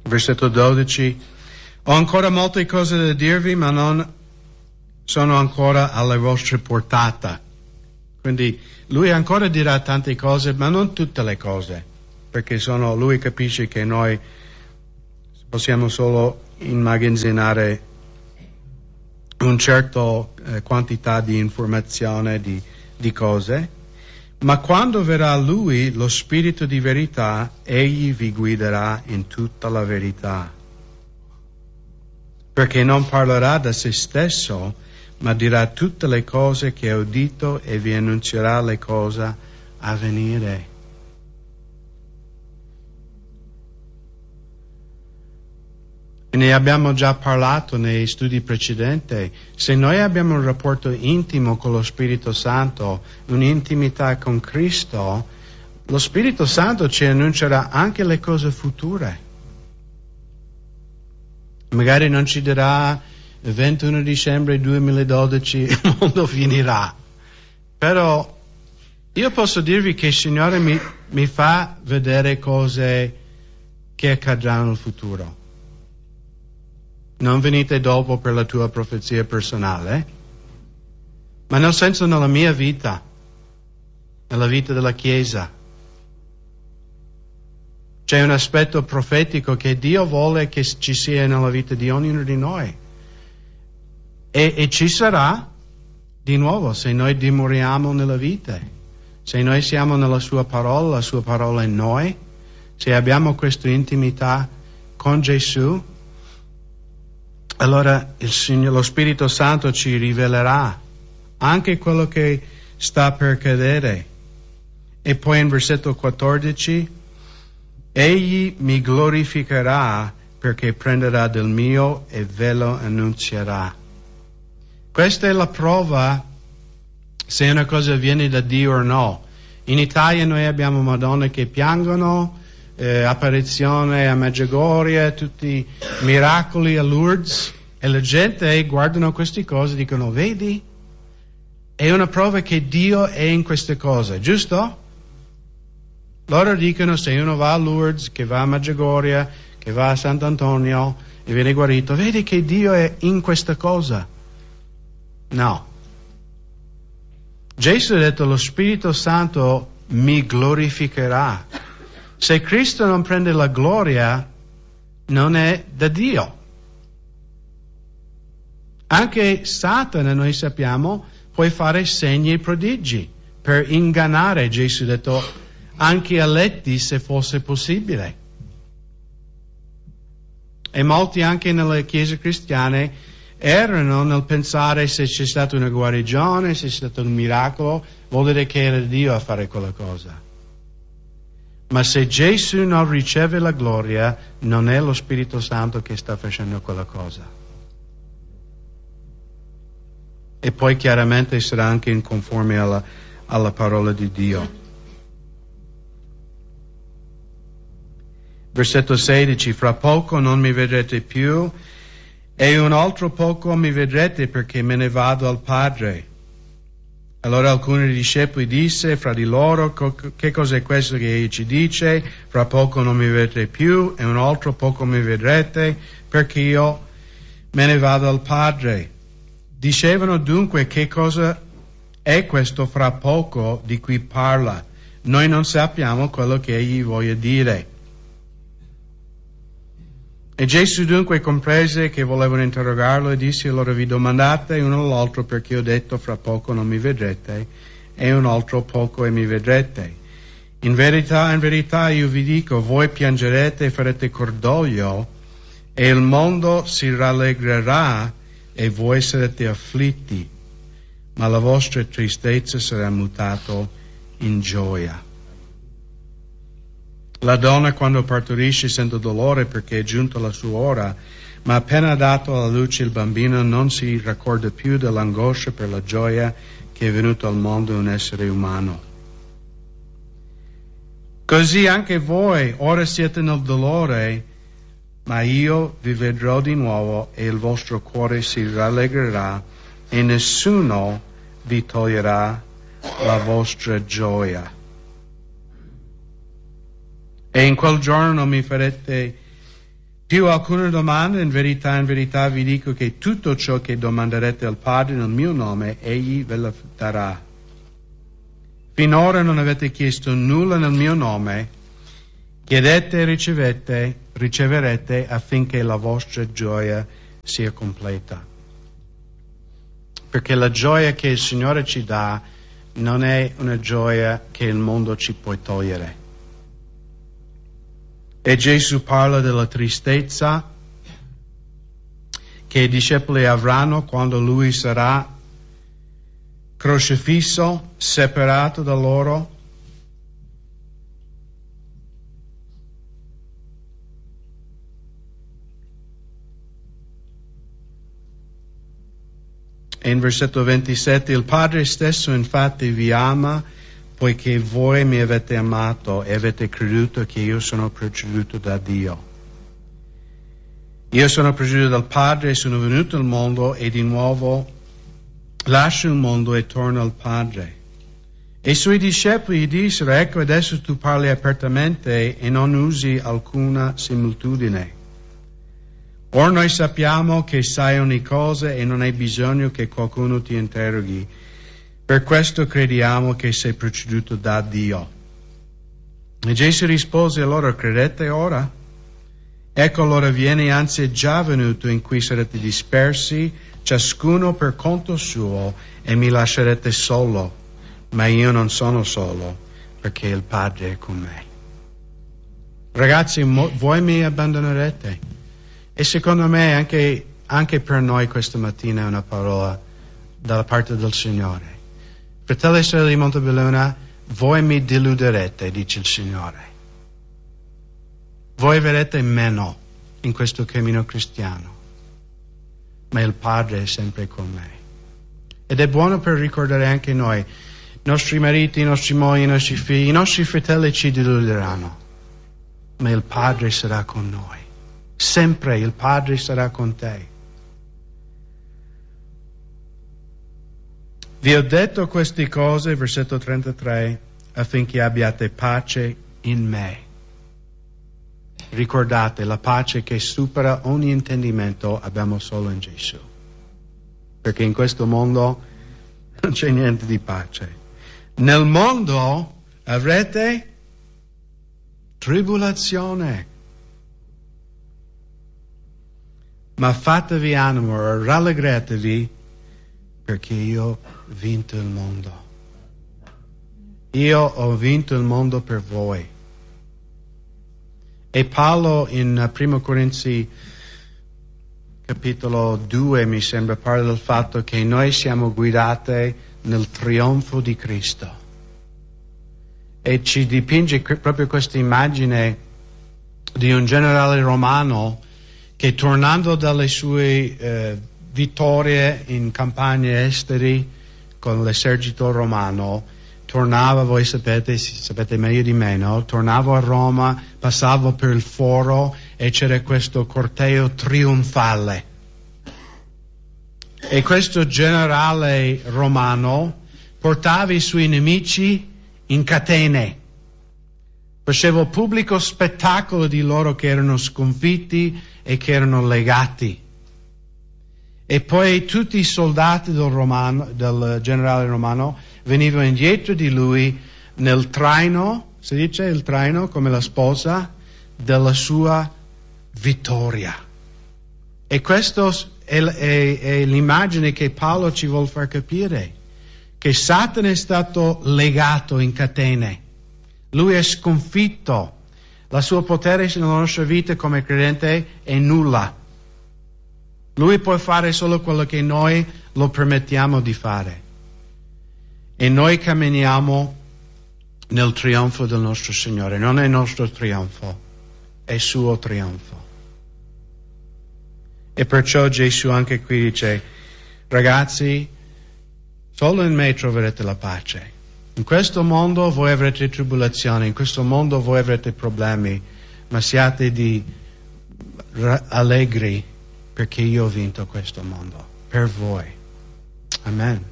Versetto 12. Ho ancora molte cose da dirvi, ma non sono ancora alla vostra portata. Quindi lui ancora dirà tante cose, ma non tutte le cose, perché lui capisce che noi possiamo solo immagazzinare un certo quantità di informazione, di cose, ma quando verrà lui, lo Spirito di verità, egli vi guiderà in tutta la verità, perché non parlerà da se stesso, ma dirà tutte le cose che ha udito e vi annunzierà le cose a venire. Ne abbiamo già parlato nei studi precedenti. Se noi abbiamo un rapporto intimo con lo Spirito Santo, un'intimità con Cristo, lo Spirito Santo ci annuncerà anche le cose future. Magari non ci dirà il 21 dicembre 2012 il mondo finirà. Però io posso dirvi che il Signore mi fa vedere cose che accadranno nel futuro. Non venite dopo per la tua profezia personale, ma nel senso nella mia vita, nella vita della Chiesa. C'è un aspetto profetico che Dio vuole che ci sia nella vita di ognuno di noi. E ci sarà di nuovo se noi dimoriamo nella vita, se noi siamo nella sua parola, la sua parola in noi, se abbiamo questa intimità con Gesù. Allora lo Spirito Santo ci rivelerà anche quello che sta per accadere. E poi in versetto 14, egli mi glorificherà perché prenderà del mio e ve lo annunzierà. Questa è la prova se una cosa viene da Dio o no. In Italia noi abbiamo Madonne che piangono, apparizione a Medjugorje, tutti i miracoli a Lourdes, e la gente guardano queste cose e dicono, vedi? È una prova che Dio è in queste cose, giusto? Loro dicono, se uno va a Lourdes, che va a Medjugorje, che va a Sant'Antonio e viene guarito, vedi che Dio è in questa cosa? No. Gesù ha detto, lo Spirito Santo mi glorificherà. Se Cristo non prende la gloria, non è da Dio. Anche Satana, noi sappiamo, può fare segni e prodigi per ingannare, Gesù ha detto, anche eletti se fosse possibile. E molti anche nelle chiese cristiane erano nel pensare se c'è stata una guarigione, se c'è stato un miracolo, vuol dire che era Dio a fare quella cosa. Ma se Gesù non riceve la gloria, non è lo Spirito Santo che sta facendo quella cosa. E poi chiaramente sarà anche in conforme alla parola di Dio. Versetto 16, fra poco non mi vedrete più e un altro poco mi vedrete perché me ne vado al Padre. Allora alcuni discepoli disse fra di loro, che cos'è questo che egli ci dice? Fra poco non mi vedrete più e un altro poco mi vedrete perché io me ne vado al Padre. Dicevano dunque, che cosa è questo fra poco di cui parla? Noi non sappiamo quello che egli voglia dire. E Gesù dunque comprese che volevano interrogarlo e disse, allora vi domandate uno all'altro perché ho detto fra poco non mi vedrete e un altro poco e mi vedrete. In verità io vi dico, voi piangerete e farete cordoglio e il mondo si rallegrerà e voi sarete afflitti, ma la vostra tristezza sarà mutata in gioia. La donna quando partorisce sente dolore perché è giunta la sua ora, ma appena dato alla luce il bambino non si raccorda più dell'angoscia per la gioia che è venuto al mondo un essere umano. Così anche voi ora siete nel dolore, ma io vi vedrò di nuovo e il vostro cuore si rallegrerà e nessuno vi toglierà la vostra gioia. E in quel giorno non mi farete Più alcune domande, in verità vi dico che tutto ciò che domanderete al Padre nel mio nome, Egli ve lo darà. Finora non avete chiesto nulla nel mio nome, chiedete e riceverete affinché la vostra gioia sia completa. Perché la gioia che il Signore ci dà non è una gioia che il mondo ci può togliere. E Gesù parla della tristezza che i discepoli avranno quando Lui sarà crocifisso, separato da loro. E in versetto 27, il Padre stesso infatti vi ama, poiché voi mi avete amato e avete creduto che io sono proceduto da Dio. Io sono proceduto dal Padre e sono venuto al mondo e di nuovo lascio il mondo e torno al Padre. E i suoi discepoli gli dissero: ecco, adesso tu parli apertamente e non usi alcuna similitudine. Ora noi sappiamo che sai ogni cosa e non hai bisogno che qualcuno ti interroghi. Per questo crediamo che sei proceduto da Dio. E Gesù rispose a loro: credete ora? Ecco l'ora viene, anzi è già venuto, in cui sarete dispersi, ciascuno per conto suo, e mi lascerete solo. Ma io non sono solo, perché il Padre è con me. Ragazzi, voi mi abbandonerete? E secondo me anche per noi questa mattina è una parola dalla parte del Signore. Fratelli e sorelle di Montebelluna, voi mi deluderete, dice il Signore. Voi verrete meno in questo cammino cristiano, ma il Padre è sempre con me. Ed è buono per ricordare anche noi, i nostri mariti, i nostri mogli, i nostri figli, i nostri fratelli ci deluderanno, ma il Padre sarà con noi. Sempre il Padre sarà con te. Vi ho detto queste cose, versetto 33, affinché abbiate pace in me. Ricordate, la pace che supera ogni intendimento abbiamo solo in Gesù. Perché in questo mondo non c'è niente di pace. Nel mondo avrete tribolazione. Ma fatevi animo, rallegratevi, perché io ho vinto il mondo. Io ho vinto il mondo per voi. E Paolo in 1 Corinzi capitolo 2 mi sembra parla del fatto che noi siamo guidati nel trionfo di Cristo. E ci dipinge proprio questa immagine di un generale romano che tornando dalle sue vittorie in campagne esteri con l'esercito romano, tornava, voi sapete meglio di me, no? Tornavo a Roma, passavo per il foro e c'era questo corteo trionfale. E questo generale romano portava i suoi nemici in catene. Faceva pubblico spettacolo di loro che erano sconfitti e che erano legati. E poi tutti i soldati del generale romano venivano indietro di lui nel traino, si dice il traino come la sposa, della sua vittoria. E questo è l'immagine che Paolo ci vuol far capire, che Satana è stato legato in catene. Lui è sconfitto. La sua potere nella nostra vita come credente è nulla. Lui può fare solo quello che noi lo permettiamo di fare. E noi camminiamo nel trionfo del nostro Signore. Non è il nostro trionfo, è il suo trionfo. E perciò Gesù anche qui dice: ragazzi, solo in me troverete la pace. In questo mondo voi avrete tribolazioni, in questo mondo voi avrete problemi, ma siate allegri, perché io ho vinto questo mondo per voi. Amen.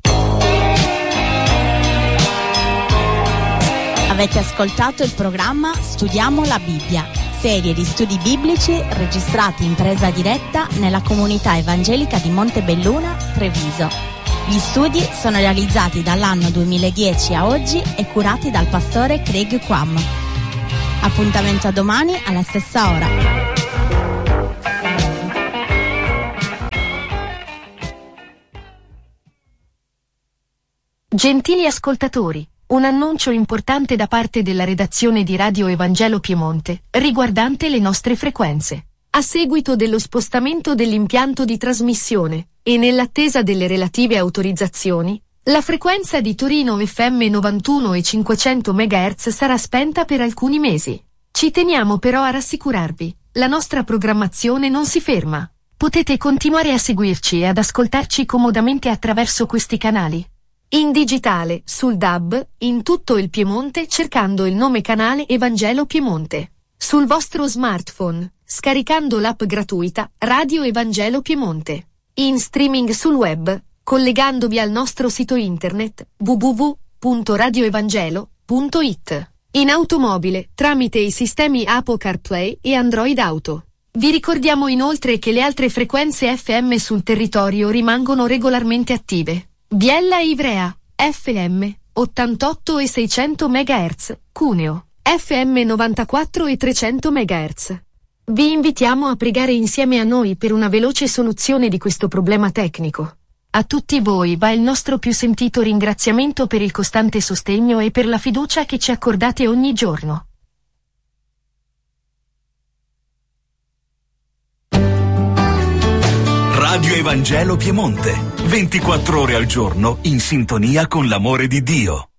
Avete ascoltato il programma Studiamo la Bibbia. serie di studi biblici registrati in presa diretta nella comunità evangelica di Montebelluna, Treviso. Gli studi sono realizzati dall'anno 2010 a oggi e curati dal pastore Craig Quam. Appuntamento a domani alla stessa ora. Gentili ascoltatori, un annuncio importante da parte della redazione di Radio Evangelo Piemonte, riguardante le nostre frequenze. A seguito dello spostamento dell'impianto di trasmissione, e nell'attesa delle relative autorizzazioni, la frequenza di Torino FM 91 e 500 MHz sarà spenta per alcuni mesi. Ci teniamo però a rassicurarvi, la nostra programmazione non si ferma. Potete continuare a seguirci e ad ascoltarci comodamente attraverso questi canali. In digitale, sul DAB, in tutto il Piemonte cercando il nome canale Evangelo Piemonte. Sul vostro smartphone, scaricando l'app gratuita Radio Evangelo Piemonte. In streaming sul web, collegandovi al nostro sito internet www.radioevangelo.it. In automobile, tramite i sistemi Apple CarPlay e Android Auto. Vi ricordiamo inoltre che le altre frequenze FM sul territorio rimangono regolarmente attive. Biella e Ivrea, FM, 88 e 600 MHz, Cuneo, FM 94 e 300 MHz. Vi invitiamo a pregare insieme a noi per una veloce soluzione di questo problema tecnico. A tutti voi va il nostro più sentito ringraziamento per il costante sostegno e per la fiducia che ci accordate ogni giorno. Radio Evangelo Piemonte, 24 ore al giorno in sintonia con l'amore di Dio.